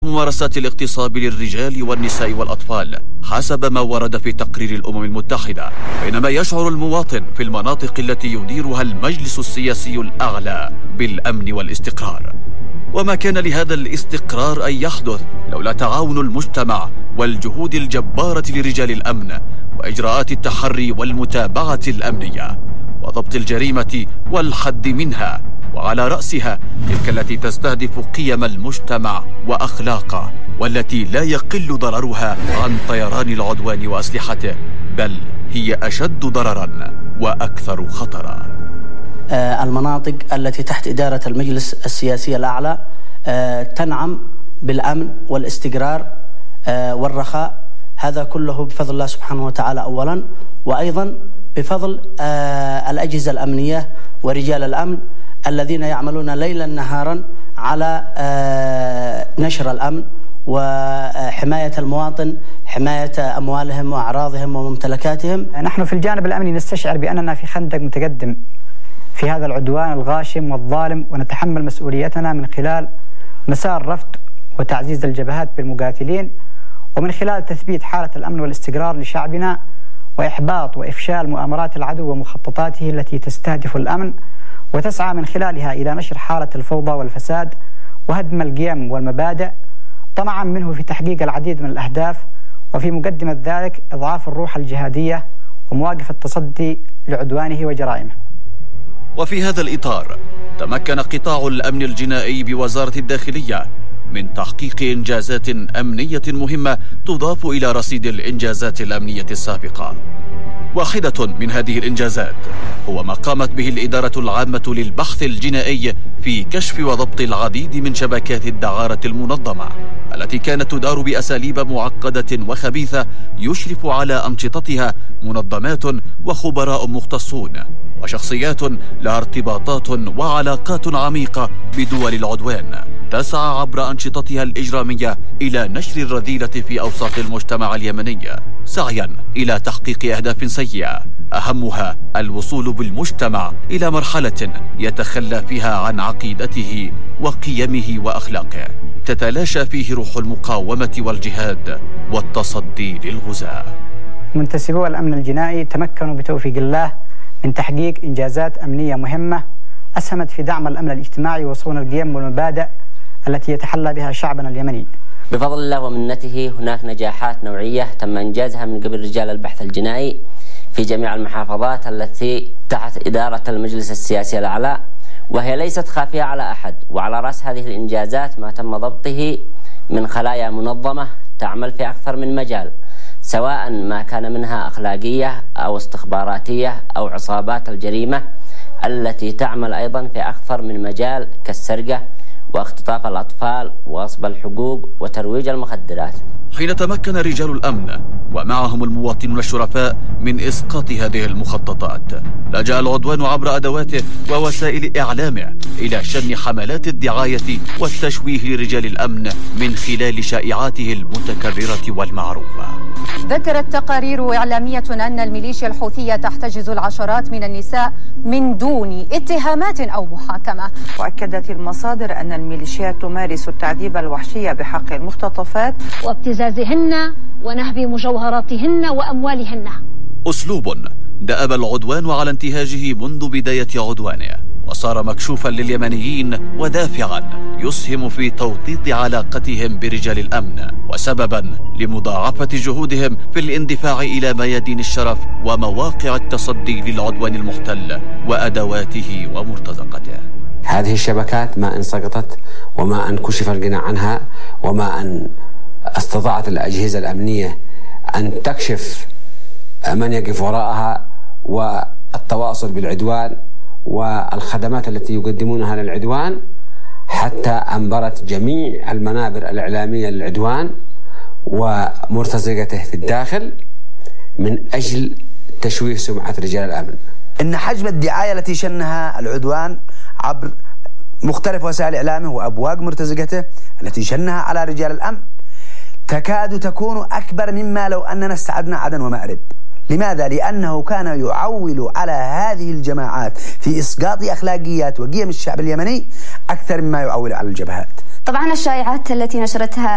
ممارسات الاغتصاب للرجال والنساء والأطفال حسب ما ورد في تقرير الأمم المتحدة، بينما يشعر المواطن في المناطق التي يديرها المجلس السياسي الأعلى بالأمن والاستقرار. وما كان لهذا الاستقرار أن يحدث لولا تعاون المجتمع والجهود الجبارة لرجال الأمن وإجراءات التحري والمتابعة الأمنية وضبط الجريمة والحد منها، وعلى رأسها تلك التي تستهدف قيم المجتمع وأخلاقه، والتي لا يقل ضررها عن طيران العدوان وأسلحته، بل هي أشد ضررا وأكثر خطرا. المناطق التي تحت إدارة المجلس السياسي الأعلى تنعم بالأمن والاستقرار والرخاء، هذا كله بفضل الله سبحانه وتعالى أولا، وأيضا بفضل الأجهزة الأمنية ورجال الأمن الذين يعملون ليلا نهارا على نشر الأمن وحماية المواطن، حماية أموالهم وأعراضهم وممتلكاتهم. نحن في الجانب الأمني نستشعر بأننا في خندق متقدم في هذا العدوان الغاشم والظالم، ونتحمل مسؤوليتنا من خلال مسار رفض وتعزيز الجبهات بالمقاتلين، ومن خلال تثبيت حالة الأمن والاستقرار لشعبنا، وإحباط وإفشال مؤامرات العدو ومخططاته التي تستهدف الأمن وتسعى من خلالها إلى نشر حالة الفوضى والفساد وهدم القيم والمبادئ، طمعا منه في تحقيق العديد من الأهداف، وفي مقدمة ذلك إضعاف الروح الجهادية ومواقف التصدي لعدوانه وجرائمه. وفي هذا الإطار تمكن قطاع الأمن الجنائي بوزارة الداخلية من تحقيق إنجازات أمنية مهمة تضاف إلى رصيد الإنجازات الأمنية السابقة. واحدة من هذه الإنجازات هو ما قامت به الإدارة العامة للبحث الجنائي في كشف وضبط العديد من شبكات الدعارة المنظمة التي كانت تدار بأساليب معقدة وخبيثة يشرف على أنشطتها منظمات وخبراء مختصون وشخصيات لها ارتباطات وعلاقات عميقة بدول العدوان، تسعى عبر أنشطتها الإجرامية إلى نشر الرذيلة في أوساط المجتمع اليمني، سعيا إلى تحقيق أهداف سيئة أهمها الوصول بالمجتمع إلى مرحلة يتخلى فيها عن عقيدته وقيمه وأخلاقه، تتلاشى فيه روح المقاومة والجهاد والتصدي للغزاة. منتسبو الأمن الجنائي تمكنوا بتوفيق الله من تحقيق إنجازات أمنية مهمة أسهمت في دعم الأمن الاجتماعي وصون القيم والمبادئ التي يتحلى بها شعبنا اليمني. بفضل الله ومنته هناك نجاحات نوعية تم إنجازها من قبل رجال البحث الجنائي في جميع المحافظات التي تحت إدارة المجلس السياسي الأعلى، وهي ليست خافية على أحد. وعلى رأس هذه الإنجازات ما تم ضبطه من خلايا منظمة تعمل في أكثر من مجال، سواء ما كان منها أخلاقية أو استخباراتية أو عصابات الجريمة التي تعمل أيضا في أكثر من مجال كالسرقة واختطاف الأطفال وغصب الحقوق وترويج المخدرات. حين تمكن رجال الأمن ومعهم المواطنون الشرفاء من إسقاط هذه المخططات، لجأ العدوان عبر أدواته ووسائل إعلامه إلى شن حملات الدعاية والتشويه لرجال الأمن من خلال شائعاته المتكررة والمعروفة. ذكرت تقارير إعلامية أن الميليشيا الحوثية تحتجز العشرات من النساء من دون اتهامات أو محاكمة. وأكدت المصادر أن الميليشيات تمارس التعذيب الوحشي بحق المختطفات وابتزازهن ونهب مجوهراتهن وأموالهن، أسلوب دأب العدوان على انتهاجه منذ بداية عدوانه، وصار مكشوفا لليمنيين ودافعا يسهم في توطيد علاقتهم برجال الأمن وسببا لمضاعفة جهودهم في الاندفاع إلى ميادين الشرف ومواقع التصدي للعدوان المحتل وأدواته ومرتزقته. هذه الشبكات ما أن سقطت وما أن كشف الغنى عنها وما أن استطاعت الأجهزة الأمنية أن تكشف من يقف وراءها والتواصل بالعدوان والخدمات التي يقدمونها للعدوان، حتى أنبرت جميع المنابر الإعلامية للعدوان ومرتزقته في الداخل من أجل تشويه سمعة رجال الأمن. إن حجم الدعاية التي شنها العدوان عبر مختلف وسائل إعلامه وأبواق مرتزقته التي شنها على رجال الأمن تكاد تكون أكبر مما لو أننا استعدنا عدن ومأرب. لماذا؟ لأنه كان يعول على هذه الجماعات في إسقاط أخلاقيات وقيم الشعب اليمني أكثر مما يعول على الجبهات. طبعا الشائعات التي نشرتها